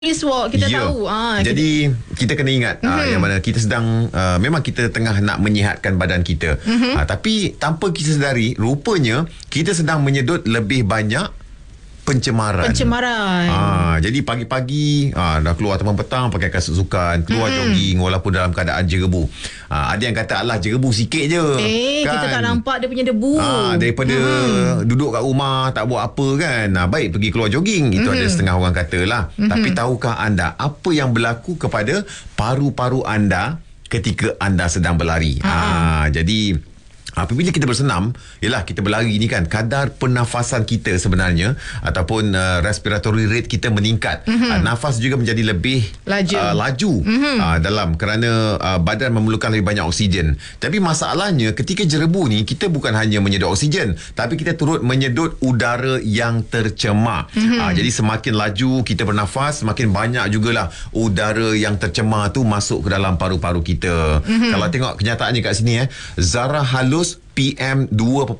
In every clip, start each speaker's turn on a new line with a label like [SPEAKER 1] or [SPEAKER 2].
[SPEAKER 1] Walk kita tahu.
[SPEAKER 2] Jadi kita kena ingat yang mana kita sedang memang kita tengah nak menyihatkan badan kita. Tapi tanpa kita sedari, rupanya kita sedang menyedut lebih banyak pencemaran. Jadi pagi-pagi dah keluar teman petang pakai kasut sukan, keluar jogging walaupun dalam keadaan jerebu. Ada yang kata alah jerebu sikit je.
[SPEAKER 1] Kan? Kita tak nampak dia punya debu.
[SPEAKER 2] Daripada duduk kat rumah tak buat apa kan. Baik pergi keluar jogging. Itu ada setengah orang kata lah. Tapi tahukah anda apa yang berlaku kepada paru-paru anda ketika anda sedang berlari? Jadi apabila kita bersenam, yalah kita berlari ni kan, kadar pernafasan kita sebenarnya ataupun respiratory rate kita meningkat. Nafas juga menjadi lebih laju dalam kerana badan memerlukan lebih banyak oksigen. Tapi masalahnya ketika jerebu ni, kita bukan hanya menyedut oksigen, tapi kita turut menyedut udara yang tercemar. Jadi semakin laju kita bernafas, semakin banyak jugalah udara yang tercemar tu masuk ke dalam paru-paru kita. Kalau tengok kenyataannya kat sini zarah halus PM 2.5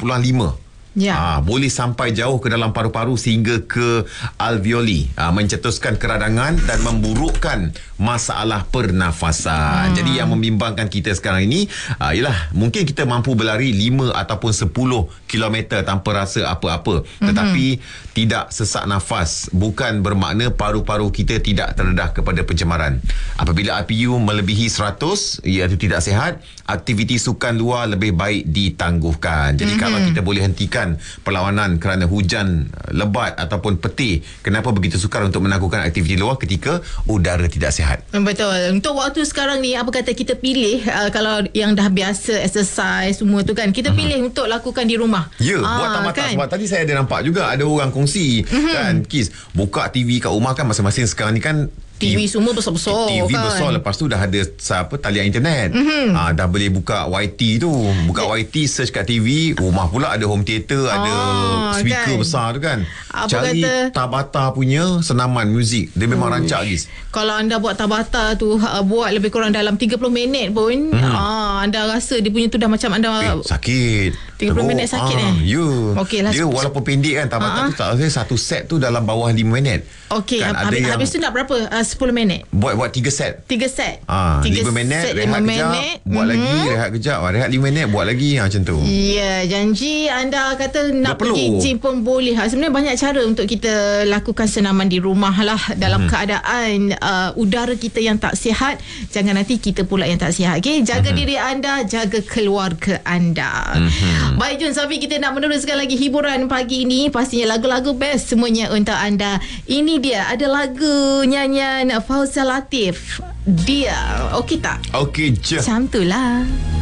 [SPEAKER 2] boleh sampai jauh ke dalam paru-paru sehingga ke alveoli, mencetuskan keradangan dan memburukkan masalah pernafasan. Jadi yang membimbangkan kita sekarang ini ialah mungkin kita mampu berlari 5 ataupun 10 km tanpa rasa apa-apa, tetapi tidak sesak nafas bukan bermakna paru-paru kita tidak terdedah kepada pencemaran. Apabila IPU melebihi 100, iaitu tidak sihat, aktiviti sukan luar lebih baik ditangguhkan. Jadi kalau kita boleh hentikan perlawanan kerana hujan lebat ataupun petih, kenapa begitu sukar untuk melakukan aktiviti luar ketika udara tidak sihat?
[SPEAKER 1] Betul. Untuk waktu sekarang ni, apa kata kita pilih kalau yang dah biasa exercise semua tu kan, kita pilih untuk lakukan di rumah.
[SPEAKER 2] Buat tamatah kan? Sebab tadi saya ada nampak juga ada orang kongsi kan, Kis, buka TV kat rumah kan, masing-masing sekarang ni kan
[SPEAKER 1] TV semua besar-besar
[SPEAKER 2] TV
[SPEAKER 1] kan?
[SPEAKER 2] besar, lepas tu dah ada talian internet. Dah boleh buka YT tu. Buka YT, search kat TV, rumah pula ada home theater, ada speaker kan? Besar tu kan. Cari Tabata punya senaman muzik. Dia memang rancak guys.
[SPEAKER 1] Kalau anda buat Tabata tu, buat lebih kurang dalam 30 minit pun, anda rasa dia punya tu dah macam anda
[SPEAKER 2] sakit.
[SPEAKER 1] 30 minit sakit
[SPEAKER 2] Okey lah. Dia walaupun pendek kan, Tabata tu tak rasa satu set tu dalam bawah 5 minit.
[SPEAKER 1] Okey, kan, habis tu nak berapa? 10 minit.
[SPEAKER 2] Buat 3 set.
[SPEAKER 1] 3 set.
[SPEAKER 2] 5 minit, rehat kejap, buat lagi, rehat kejap, rehat 5 minit, buat lagi, macam tu.
[SPEAKER 1] Ya, janji anda kata nak pergi gym pun boleh. Sebenarnya banyak cara untuk kita lakukan senaman di rumah lah dalam keadaan udara kita yang tak sihat. Jangan nanti kita pula yang tak sihat. Okay? Jaga diri anda, jaga keluarga anda. Baik Jun, Safi, kita nak meneruskan lagi hiburan pagi ini. Pastinya lagu-lagu best semuanya untuk anda. Ini dia, ada lagu nyanyian Fauzal Latif. Dia, okey tak?
[SPEAKER 2] Okey je.
[SPEAKER 1] Macam tu lah.